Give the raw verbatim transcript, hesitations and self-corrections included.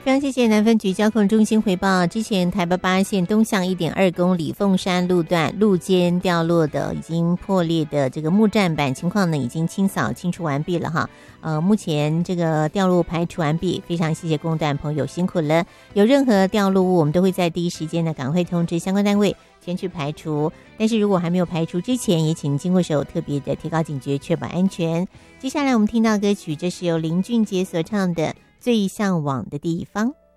非常谢谢南分局交控中心回报，之前台北八线东向一点二公里凤山路段路肩掉落的已经破裂的这个木栈板情况呢，已经清扫清除完毕了哈。呃，目前这个掉落排除完毕，非常谢谢工段朋友辛苦了。有任何掉落物，我们都会在第一时间呢赶快通知相关单位前去排除。但是如果还没有排除之前，也请经过手特别的提高警觉，确保安全。接下来我们听到歌曲，这是由林俊杰所唱的《最向往的地方》。